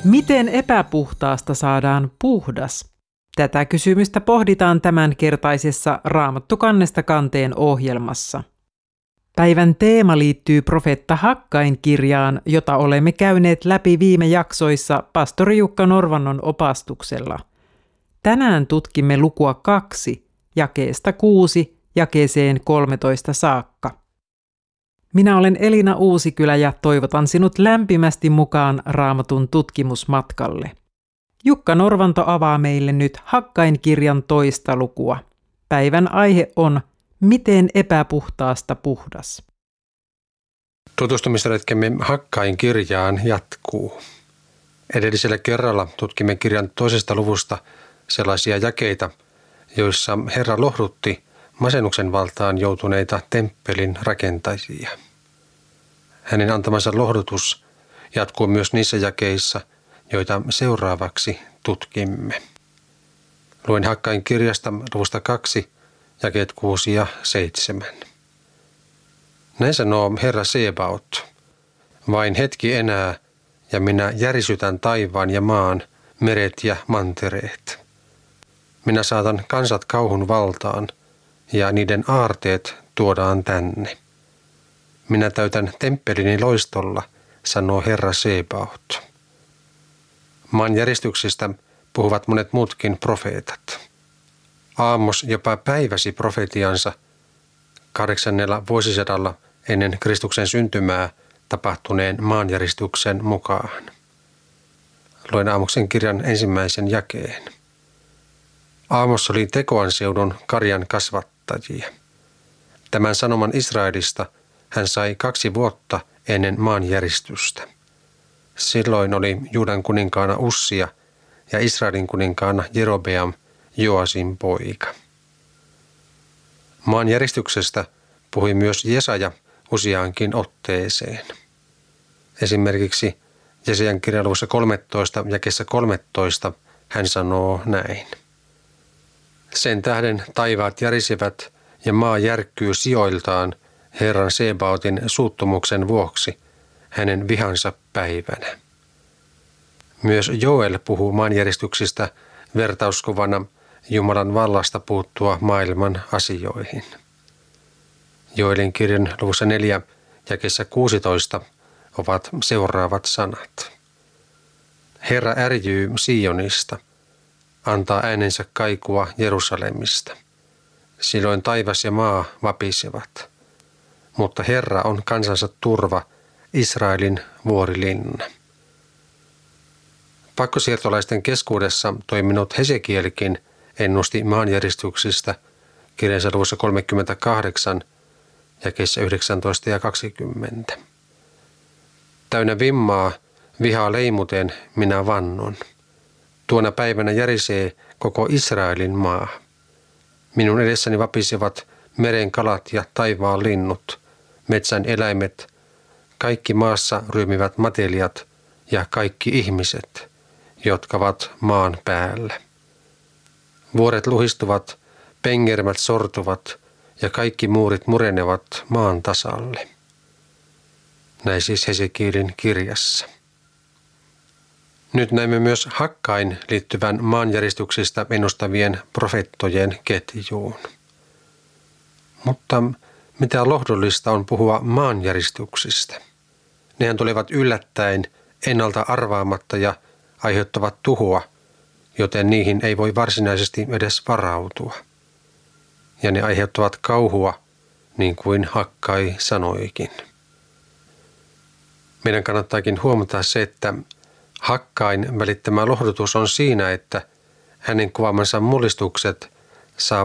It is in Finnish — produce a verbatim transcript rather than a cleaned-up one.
Miten epäpuhtaasta saadaan puhdas? Tätä kysymystä pohditaan tämänkertaisessa Raamattu kannesta kanteen ohjelmassa. Päivän teema liittyy profeetta Hakkain kirjaan, jota olemme käyneet läpi viime jaksoissa pastori Jukka Norvannon opastuksella. Tänään tutkimme lukua kaksi, jakeesta kuusi, jakeeseen kolmetoista saakka. Minä olen Elina Uusikylä ja toivotan sinut lämpimästi mukaan Raamatun tutkimusmatkalle. Jukka Norvanto avaa meille nyt Hakkain kirjan toista lukua. Päivän aihe on Miten epäpuhtaasta puhdas? Tutustumisretkemme Hakkain kirjaan jatkuu. Edellisellä kerralla tutkimme kirjan toisesta luvusta sellaisia jakeita, joissa Herra lohdutti masennuksen valtaan joutuneita temppelin rakentajia. Hänen antamansa lohdutus jatkuu myös niissä jakeissa, joita seuraavaksi tutkimme. Luen Hakkain kirjasta luvusta kaksi, jakeet kuusi ja seitsemän. Näin sanoo Herra Sebaot, vain hetki enää, ja minä järisytän taivaan ja maan, meret ja mantereet. Minä saatan kansat kauhun valtaan, ja niiden aarteet tuodaan tänne. Minä täytän temppelini loistolla, sanoo Herra Sebaot. Maan järjestyksistä puhuvat monet muutkin profeetat. Aamos jopa päiväsi profetiansa kahdeksannella vuosisadalla ennen Kristuksen syntymää tapahtuneen maanjäristyksen mukaan. Luen Aamoksen kirjan ensimmäisen jakeen. Aamos oli Tekoan seudun karjan kasvattajia. Tämän sanoman Israelista hän sai kaksi vuotta ennen maanjäristystä. Silloin oli Juudan kuninkaana Ussia ja Israelin kuninkaana Jerobeam, Joasin poika. Maanjäristyksestä puhui myös Jesaja useaankin otteeseen. Esimerkiksi Jesajan kirjan luvussa kolmetoista jakeessa kolmetoista hän sanoo näin. Sen tähden taivaat järisivät ja maa järkkyy sijoiltaan Herran Sebaotin suuttumuksen vuoksi hänen vihansa päivänä. Myös Joel puhuu maanjäristyksistä vertauskuvana Jumalan vallasta puuttua maailman asioihin. Joelin kirjan luvussa neljä jakeessa kuusitoista ovat seuraavat sanat. Herra ärjyy Sionista, antaa äänensä kaikua Jerusalemista. Silloin taivas ja maa vapisevat. Mutta Herra on kansansa turva, Israelin vuorilinna. Pakkosiirtolaisten keskuudessa toiminut Hesekielkin ennusti maanjäristyksistä kirjansa luvussa kolmekymmentäkahdeksan, jakeissa yhdeksäntoista ja kaksikymmentä. Täynnä vimmaa, vihaa leimuten minä vannon. Tuona päivänä järisee koko Israelin maa. Minun edessäni vapisevat meren kalat ja taivaan linnut, metsän eläimet, kaikki maassa ryömivät matelijat ja kaikki ihmiset, jotka ovat maan päällä. Vuoret luhistuvat, pengermät sortuvat ja kaikki muurit murenevat maan tasalle. Näin siis Hesekielin kirjassa. Nyt näemme myös Hakkain liittyvän maanjäristyksistä ennustavien profeettojen ketjuun. Mutta mitä lohdullista on puhua maanjäristyksistä? Nehän tulevat yllättäen, ennalta arvaamatta ja aiheuttavat tuhoa, joten niihin ei voi varsinaisesti edes varautua. Ja ne aiheuttavat kauhua, niin kuin Hakkai sanoikin. Meidän kannattaakin huomata se, että Hakkain välittämä lohdutus on siinä, että hänen kuvaamansa mullistukset saavat